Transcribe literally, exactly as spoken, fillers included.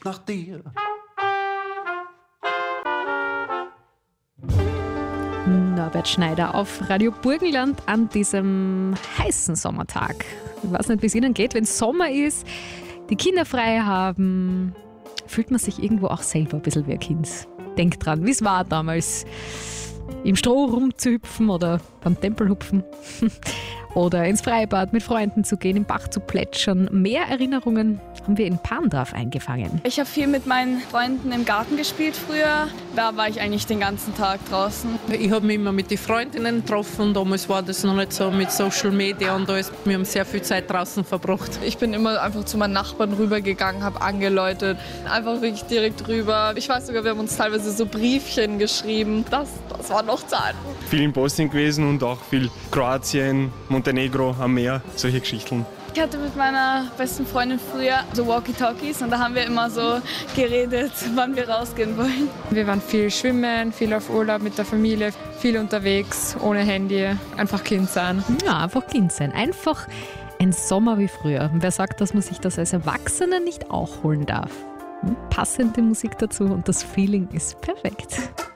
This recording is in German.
riecht nach dir. Norbert Schneider auf Radio Burgenland an diesem heißen Sommertag. Ich weiß nicht, wie es Ihnen geht, wenn es Sommer ist, die Kinder frei haben, fühlt man sich irgendwo auch selber ein bisschen wie ein Kind. Denkt dran, wie es war damals, im Stroh rumzuhüpfen oder beim Tempelhupfen oder ins Freibad mit Freunden zu gehen, im Bach zu plätschern. Mehr Erinnerungen haben wir in Parndorf eingefangen. Ich habe viel mit meinen Freunden im Garten gespielt früher. Da war ich eigentlich den ganzen Tag draußen. Ich habe mich immer mit den Freundinnen getroffen. Damals war das noch nicht so mit Social Media und alles. Wir haben sehr viel Zeit draußen verbracht. Ich bin immer einfach zu meinen Nachbarn rübergegangen, habe angeläutet. Einfach wirklich direkt rüber. Ich weiß sogar, wir haben uns teilweise so Briefchen geschrieben. Das, das war noch Zeit. Viel in Bosnien gewesen und auch viel Kroatien, Montenegro am Meer, solche Geschichten. Ich hatte mit meiner besten Freundin früher so Walkie-Talkies und da haben wir immer so geredet, wann wir rausgehen wollen. Wir waren viel schwimmen, viel auf Urlaub mit der Familie, viel unterwegs, ohne Handy, einfach Kind sein. Ja, einfach Kind sein. Einfach ein Sommer wie früher. Wer sagt, dass man sich das als Erwachsener nicht auch holen darf? Hm? Passende Musik dazu und das Feeling ist perfekt.